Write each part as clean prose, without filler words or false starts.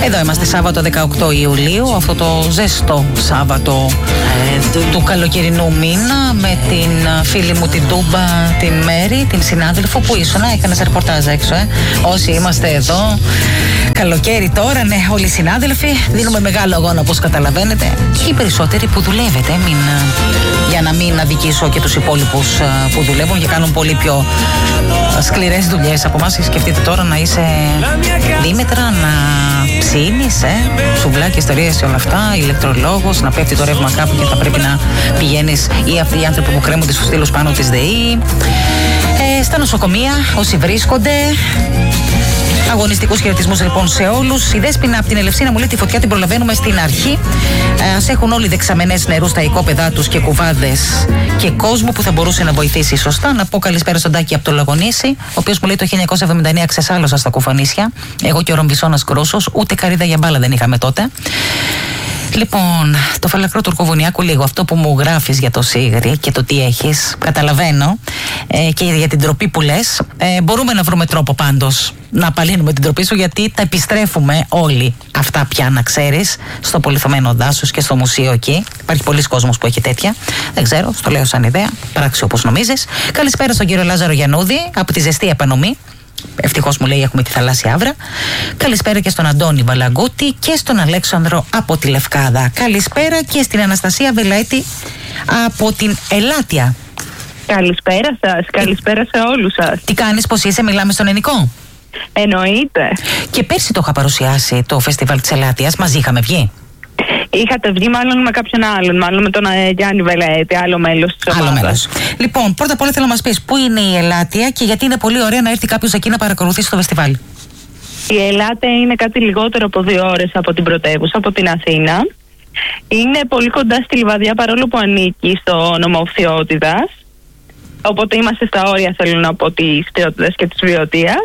Εδώ είμαστε Σάββατο 18 Ιουλίου, αυτό το ζεστό Σάββατο του καλοκαιρινού μήνα, με την φίλη μου την Τούμπα, την Μέρη, την συνάδελφο που ήσουνα, έκανες ρεπορτάζ έξω, όσοι είμαστε εδώ. Καλοκαίρι τώρα, ναι, όλοι οι συνάδελφοι, δίνουμε μεγάλο αγώνα όπως καταλαβαίνετε, και οι περισσότεροι που δουλεύετε, για να μην αδικήσω και τους υπόλοιπους που δουλεύουν και κάνουν πολύ πιο σκληρές δουλειές από εμάς. Σκεφτείτε τώρα να είσαι δίμετρα, να ψήνεις, σουβλάκια, ιστορίες και όλα αυτά, ηλεκτρολόγος, να πέφτει το ρεύμα κάπου και θα πρέπει να πηγαίνεις, ή αυτοί οι άνθρωποι που κρέμονται στους στήλους πάνω της ΔΕΗ, στα νοσοκομεία, όσοι βρίσκονται. Αγωνιστικούς χαιρετισμούς λοιπόν σε όλους. Η Δέσποινα από την Ελευσίνα μου λέει: τη φωτιά την προλαβαίνουμε στην αρχή. Ας έχουν όλοι δεξαμενές νερού στα οικόπεδά τους και κουβάδες και κόσμο που θα μπορούσε να βοηθήσει σωστά. Να πω καλησπέρα στον Τάκη από το Λαγονήσι, ο οποίος μου λέει: το 1979 ξεσάλωσα στα Κουφανίσια. Εγώ και ο Ρομπισώνας Κρούσος, ούτε καρύδα για μπάλα δεν είχαμε τότε. Λοιπόν, το φαλακρό του Ορκοβουνιάκου λίγο, αυτό που μου γράφεις για το Σίγρη και το τι έχεις, καταλαβαίνω, και για την τροπή που λες. Μπορούμε να βρούμε τρόπο πάντως να απαλύνουμε την τροπή σου, γιατί τα επιστρέφουμε όλοι αυτά πια, να ξέρεις, στο πολυθωμένο δάσος και στο μουσείο εκεί. Υπάρχει πολλής κόσμος που έχει τέτοια. Δεν ξέρω, στο λέω σαν ιδέα, πράξη όπως νομίζεις. Καλησπέρα στον κύριο Λάζαρο Γιαννούδη από τη Ζεστή Επανομή. Ευτυχώς μου λέει έχουμε τη θαλάσσια άβρα. Καλησπέρα και στον Αντώνη Βαλαγκούτη και στον Αλέξανδρο από τη Λευκάδα. Καλησπέρα και στην Αναστασία Βελαέτη από την Ελάτια. Καλησπέρα σας, καλησπέρα σε όλους σας. Τι κάνεις, πώς είσαι, μιλάμε στον Ενικό? Εννοείται. Και πέρσι το είχα παρουσιάσει το φεστιβάλ της Ελάτιας, μαζί είχαμε βγει. Είχατε βγει μάλλον με κάποιον άλλον, μάλλον με τον Γιάννη Βελαέτη, άλλο μέλος της ομάδας. Άλλο μέλος. Λοιπόν, πρώτα απ' όλα θέλω να μας πεις πού είναι η Ελάτια και γιατί είναι πολύ ωραία να έρθει κάποιος εκεί να παρακολουθήσει το φεστιβάλ. Η Ελάτια είναι κάτι λιγότερο από 2 ώρες από την πρωτεύουσα, από την Αθήνα. Είναι πολύ κοντά στη Λιβαδιά, παρόλο που ανήκει στο Νομοφθιώτιδας. Οπότε είμαστε στα όρια, θέλω να πω, της Φθιώτιδας και της Βιωτίας.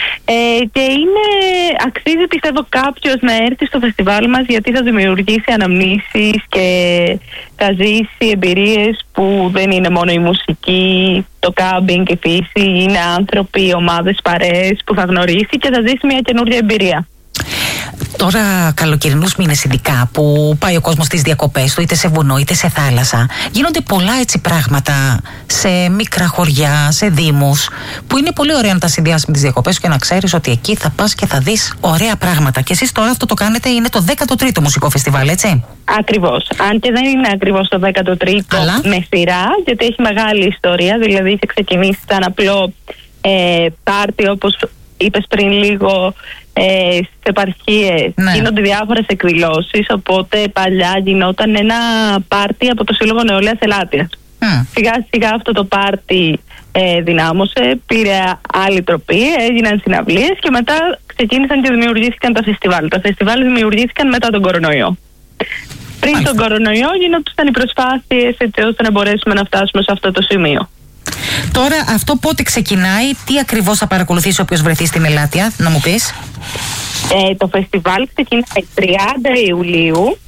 Και αξίζει, πιστεύω, κάποιος να έρθει στο φεστιβάλ μας, γιατί θα δημιουργήσει αναμνήσεις και θα ζήσει εμπειρίες που δεν είναι μόνο η μουσική, το κάμπινγκ, η φύση. Είναι άνθρωποι, ομάδες, παρέες που θα γνωρίσει και θα ζήσει μια καινούργια εμπειρία. Τώρα, καλοκαιρινούς μήνες ειδικά, που πάει ο κόσμος στις διακοπές του, είτε σε βουνό είτε σε θάλασσα, γίνονται πολλά έτσι πράγματα σε μικρά χωριά, σε δήμους, που είναι πολύ ωραία να τα συνδυάσεις με τις διακοπές και να ξέρεις ότι εκεί θα πας και θα δεις ωραία πράγματα. Και εσείς τώρα αυτό το κάνετε, είναι το 13ο μουσικό φεστιβάλ, έτσι? Ακριβώς. Αν και δεν είναι ακριβώς το 13ο με σειρά, γιατί έχει μεγάλη ιστορία. Δηλαδή, είχε ξεκινήσει σαν απλό πάρτι, όπως είπες πριν λίγο, στις επαρχίες, ναι. Γίνονται διάφορες εκδηλώσεις, οπότε παλιά γινόταν ένα πάρτι από το Σύλλογο Νεολαίας Ελάτιας. Σιγά σιγά αυτό το πάρτι δυνάμωσε, πήρε άλλη τροπή, έγιναν συναυλίες και μετά ξεκίνησαν και δημιουργήθηκαν τα φεστιβάλ. Τα φεστιβάλ δημιουργήθηκαν μετά τον κορονοϊό. Πριν τον κορονοϊό γινόταν οι προσπάθειες έτσι ώστε να μπορέσουμε να φτάσουμε σε αυτό το σημείο. Τώρα αυτό πότε ξεκινάει, τι ακριβώς θα παρακολουθήσει όποιος βρεθεί στην Ελάτια, να μου πεις? Το φεστιβάλ ξεκινάει 30 Ιουλίου.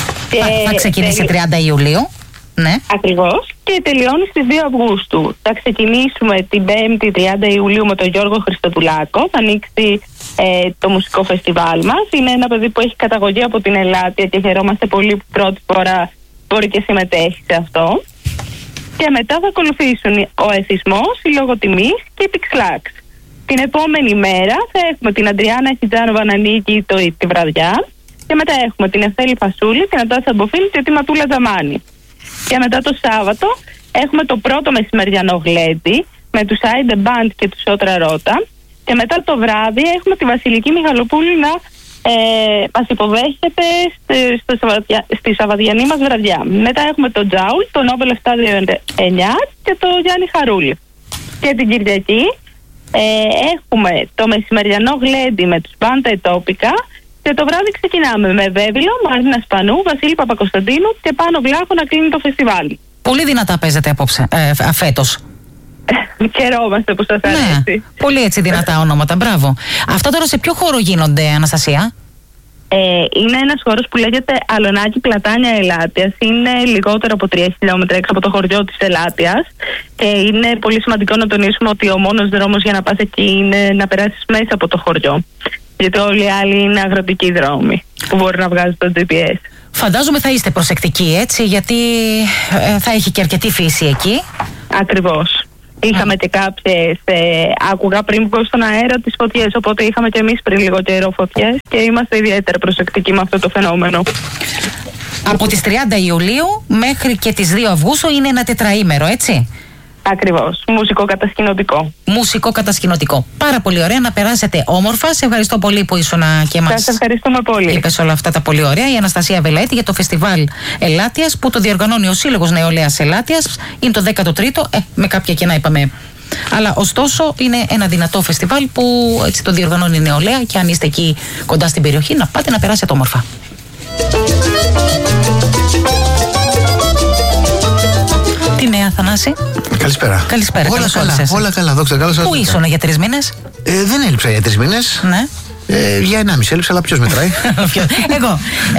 Θα ξεκινήσει 30 Ιουλίου, ναι. Ακριβώς, και τελειώνει στις 2 Αυγούστου. Θα ξεκινήσουμε την 5η 30 Ιουλίου με τον Γιώργο Χριστοδουλάκο. Θα ανοίξει το μουσικό φεστιβάλ μας. Είναι ένα παιδί που έχει καταγωγή από την Ελάτια και χαιρόμαστε πολύ που πρώτη φορά μπορεί και συμμετέχει σε αυτό. Και μετά θα ακολουθήσουν ο Εθισμός, η Λογοτιμής και η Πιξλάξ. Την επόμενη μέρα θα έχουμε την Αντριάννα Χιτζάνοβα να ανοίγει τη βραδιά. Και μετά έχουμε την Ευθέλη Φασούλη, την Αντάσσα Μποφίλη και τη Ματούλα Τζαμάνη. Και μετά το Σάββατο έχουμε το πρώτο μεσημεριανό γλέντι με τους Άιντε Μπαντ και τους Σότρα Ρώτα. Και μετά το βράδυ έχουμε τη Βασιλική Μιχαλοπούλη να μας υποδέχεται στη Σαββαδιανή μας βραδιά. Μετά έχουμε τον Τζάουλ, τον Νόμπελ 729 και τον Γιάννη Χαρούλη. Και την Κυριακή έχουμε το μεσημεριανό γλέντι με τους Μπάντα Ετόπικα και το βράδυ ξεκινάμε με Βέβυλο, Μαρίνα Σπανού, Βασίλη Παπακοσταντίνου και Πάνο Βλάχο να κλείνει το φεστιβάλ. Πολύ δυνατά παίζετε απόψε, φέτος. Χαιρόμαστε που σας αρέσει. Ναι, πολύ έτσι δυνατά ονόματα, μπράβο. Αυτά τώρα σε ποιο χώρο γίνονται, Αναστασία? Είναι ένας χώρος που λέγεται Αλωνάκη Πλατάνια Ελάτιας. Είναι λιγότερο από 3 χιλιόμετρα έξω από το χωριό της Ελάτιας. Και είναι πολύ σημαντικό να τονίσουμε ότι ο μόνος δρόμος για να πας εκεί είναι να περάσεις μέσα από το χωριό. Γιατί όλοι οι άλλοι είναι αγροτικοί δρόμοι που μπορεί να βγάζει το GPS. Φαντάζομαι θα είστε προσεκτικοί, έτσι, γιατί θα έχει και αρκετή φύση εκεί. Ακριβώς. Είχαμε και κάποιες, άκουγα πριν βγω στον αέρα τις φωτιές, οπότε είχαμε και εμείς πριν λίγο καιρό φωτιές και είμαστε ιδιαίτερα προσεκτικοί με αυτό το φαινόμενο. Από τις 30 Ιουλίου μέχρι και τις 2 Αυγούστου είναι ένα τετραήμερο, έτσι. Ακριβώς. Μουσικό-κατασκηνωτικό. Μουσικό-κατασκηνωτικό. Πάρα πολύ ωραία, να περάσετε όμορφα. Σε ευχαριστώ πολύ που ήσουν και μας. Σας ευχαριστούμε πολύ. Είπες όλα αυτά τα πολύ ωραία. Η Αναστασία Βελαΐτη για το φεστιβάλ Ελάτιας που το διοργανώνει ο Σύλλογος Νεολαίας Ελάτιας. Είναι το 13ο, με κάποια κενά είπαμε. Αλλά ωστόσο είναι ένα δυνατό φεστιβάλ που έτσι το διοργανώνει η νεολαία και αν είστε εκεί κοντά στην περιοχή να πάτε να περάσετε όμορφα. Τι νέα, Θανάση? Καλησπέρα. Καλησπέρα. Όλα καλά, όλα καλά, δόξα τω Θεώ. Πού ήσουν για 3 μήνες? Δεν έλειψα για 3 μήνες. Ναι. Για 1,5 έλειψα, αλλά ποιος μετράει? Εγώ.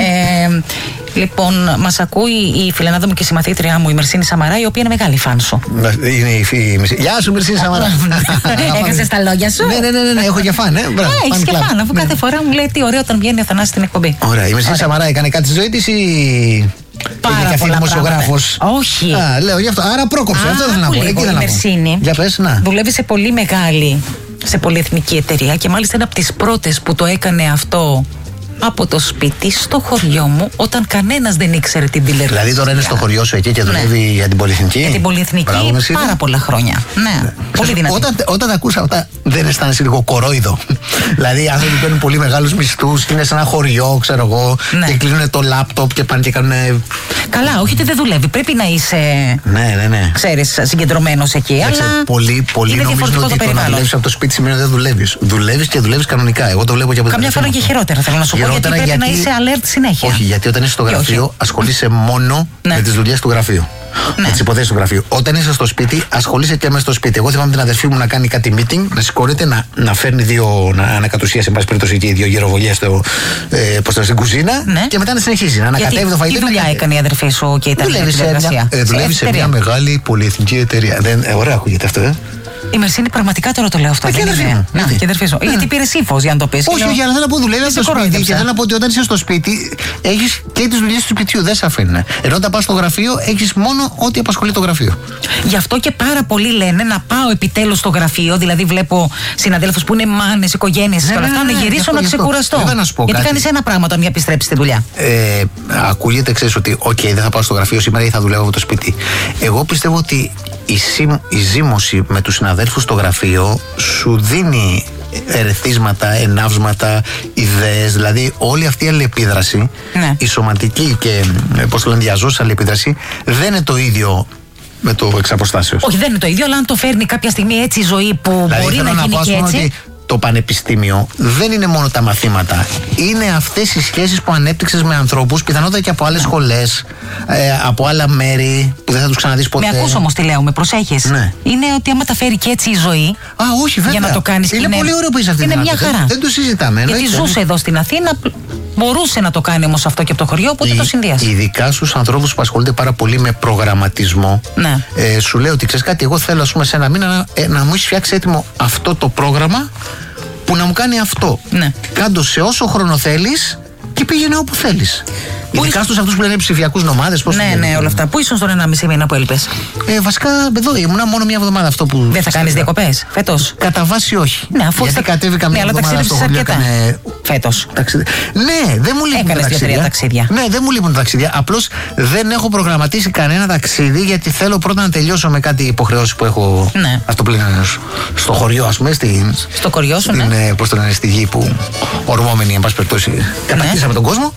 Λοιπόν, μας ακούει η φιλενάδα μου και συμμαθήτριά μου, η Μερσίνη Σαμαρά, η οποία είναι μεγάλη φαν σου. Είναι η Γεια σου, Μερσίνη Σαμαρά. Έχασες τα λόγια σου? Ναι, έχω και φαν. Έχεις και φαν, αφού κάθε φορά μου λέει τι ωραίο όταν βγαίνει ο Θανάσης στην εκπομπή. Ωραία. Η Μερσίνη Σαμαρά έκανε κάτι στη ζωή της ή. Πάρα πολλά δημοσιογράφος? Όχι. Λέω γι' αυτό. Άρα πρόκοψε. Αυτό θέλω να πω. Η Μερσίνη δουλεύει σε πολύ μεγάλη, σε πολυεθνική εταιρεία και μάλιστα είναι από τις πρώτες που το έκανε αυτό από το σπίτι στο χωριό μου, όταν κανένας δεν ήξερε την τηλεόραση. Δηλαδή τώρα είναι στο χωριό σου εκεί και δουλεύει για την πολυεθνική. Για την πολυεθνική πάρα πολλά χρόνια. Ναι, πολύ δυνατή. Όταν ακούσα αυτά, δεν αισθάνεσαι λίγο κορόιδο? Δηλαδή, άνθρωποι παίρνουν πολύ μεγάλους μισθούς, είναι σε ένα χωριό, ξέρω εγώ, και κλείνουν το λάπτοπ και πάνε και κάνουν. Καλά, όχι ότι δεν δουλεύει. Πρέπει να είσαι. Ναι. Ξέρεις, συγκεντρωμένος εκεί. Αλλά πολλοί νομίζουν ότι το να δουλεύεις από το σπίτι σημαίνει ότι δεν δουλεύεις. Δουλεύεις και δουλεύεις κανονικά. Εγώ το βλέπω και από την. Καμιά φορά και χειρότερα, θέλω να σου πω. Γιατί πρέπει να είσαι alert συνέχεια. Όχι, γιατί όταν είσαι στο γραφείο ασχολείσαι μόνο με τις δουλειές του γραφείου. Με τις υποθέσεις του γραφείου. Όταν είσαι στο σπίτι, ασχολείσαι και μέσα στο σπίτι. Εγώ θυμάμαι την αδερφή μου να κάνει κάτι meeting, να σηκώνεται, να φέρνει να ανακατουσίασε, εν πάση περιπτώσει, εκεί 2 γυροβολιές στην κουζίνα και μετά να συνεχίσει. Να ανακατεύει το φαγητό. Τι δουλειά έκανε η αδερφή σου και ήταν στην εργασία? Δουλεύει σε μια μεγάλη πολυεθνική εταιρεία. Ωραία, ακούγεται αυτό, Η Μερσίνη πραγματικά τώρα το λέω αυτό. Και αδερφή σου. Γιατί πήρε ύφος για να το πεις. Όχι, για να θέλω να πω δουλεύει στο σπίτι. Και θέλω να πω ότι όταν είσαι στο σπίτι έχεις και τις δουλειές του σπιτιού. Δεν σε αφήνουν. Ενώ όταν πας στο γραφείο έχεις μόνο ό,τι απασχολεί το γραφείο. Γι' αυτό και πάρα πολλοί λένε να πάω επιτέλους στο γραφείο. Δηλαδή βλέπω συναδέλφους που είναι μάνες, οικογένειες και όλα αυτά. Να γυρίσω να ξεκουραστώ. Γιατί κάνεις ένα πράγμα όταν επιστρέψεις στη δουλειά. Ακούγεται, ξέρεις ότι, δεν θα πάω στο γραφείο σήμερα ή θα δουλεύω από το σπίτι. Εγώ πιστεύω ότι η ζήμωση με τους συναδέλφους στο γραφείο σου δίνει ερεθίσματα, ενάυσματα, ιδέες. Δηλαδή όλη αυτή η αλληλεπίδραση, η σωματική και διαζώσα αλληλεπίδραση δεν είναι το ίδιο με το εξ αποστάσεως. Όχι, δεν είναι το ίδιο, αλλά αν το φέρνει κάποια στιγμή έτσι η ζωή που δηλαδή, μπορεί να γίνει και έτσι. Ότι το πανεπιστήμιο δεν είναι μόνο τα μαθήματα. Είναι αυτές οι σχέσεις που ανέπτυξες με ανθρώπους, πιθανότατα και από άλλες σχολές, από άλλα μέρη που δεν θα τους ξαναδείς ποτέ. Με ακούς όμως τι λέω, με προσέχεις. Ναι. Είναι ότι άμα τα φέρει και έτσι η ζωή. Όχι, βέβαια. Για να το κάνεις. Είναι πολύ ωραίο που είσαι αυτή. Είναι μια χαρά. Δεν το συζητάμε. Γιατί ζούσε εδώ στην Αθήνα, μπορούσε να το κάνει όμως αυτό και από το χωριό, οπότε το συνδυάζει. Ειδικά στους ανθρώπους που ασχολούνται πάρα πολύ με προγραμματισμό, σου λέω ότι ξέρεις κάτι, εγώ θέλω, ας πούμε, σε ένα μήνα να μου έχει φτιάξει έτοιμο αυτό το πρόγραμμα που να μου κάνει αυτό. Κάντο σε όσο χρόνο θέλεις και πήγαινε όπου θέλεις. Ειδικά στους αυτούς που λένε ψηφιακούς νομάδες. Ναι, όλα αυτά. Πού ήσουν στον 1,5 μήνα που έλειπες? Βασικά εδώ ήμουνα μόνο μια εβδομάδα αυτό που. Δεν θα κάνεις διακοπές φέτος? Κατά βάση όχι. Ναι, αφού γιατί κατέβηκα μια εβδομάδα στο χωριό. Φέτος. Ναι, δεν μου λείπουν τα ταξίδια. Ναι, δεν μου λείπουν τα ταξίδια. Απλώς δεν έχω προγραμματίσει κανένα ταξίδι γιατί θέλω πρώτα να τελειώσω με κάτι υποχρεώσεις που έχω. Ναι. Αυτό που λένε στο χωριό, ας πούμε. Στο χωριό σου, ναι. Πώς το λένε, στη γη που ορμόμενοι, εν πάση περιπτώσει, κατακτήσαμε τον κόσμο.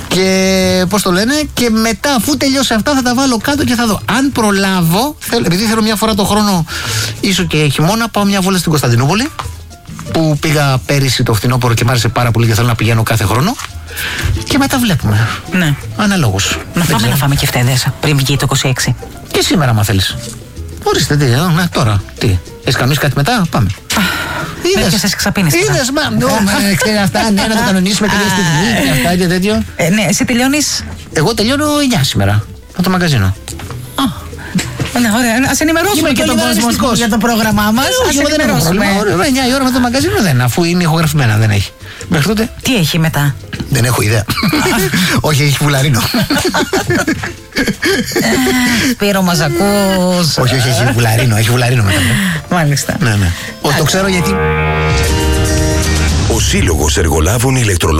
Και πώς το λένε, και μετά αφού τελειώσει αυτά θα τα βάλω κάτω και θα δω. Αν προλάβω, επειδή θέλω μια φορά το χρόνο, ίσως και χειμώνα, πάω μια βόλτα στην Κωνσταντινούπολη, που πήγα πέρυσι το φθινόπωρο και μ' άρεσε πάρα πολύ και θέλω να πηγαίνω κάθε χρόνο. Και μετά βλέπουμε. Ναι. Αναλόγως. Να φάμε και φταίδες πριν βγει το 26. Και σήμερα, άμα θέλεις. Ορίστε, τώρα. Τι. Έχεις κανονίσει κάτι μετά, πάμε. Είδες, σας ξαπίνεις. Είδες, ξέρεις αυτά, να το κανονίσουμε τελείως τη στιγμή και αυτά και τέτοιο. Ναι, εσύ τελειώνεις? Εγώ τελειώνω 9 σήμερα, από το μαγκαζίνο. Ναι, ωραία. Ας ενημερώσουμε και τον κόσμο για το πρόγραμμά μας. Ας ενημερώσουμε. 9 η ώρα με το μαγκαζίνο δεν, αφού είναι ηχογραφημένα, δεν έχει. Μέχρι τότε. Τι έχει μετά? Δεν έχω ιδέα. Όχι, έχει βουλαρίνο. Σπύρο, μας ακούς? Όχι, έχει βουλαρίνο μετά. Μάλιστα. Ναι. Το ξέρω γιατί. Ο Σύλλογος Εργολάβων Ηλεκτρολόγων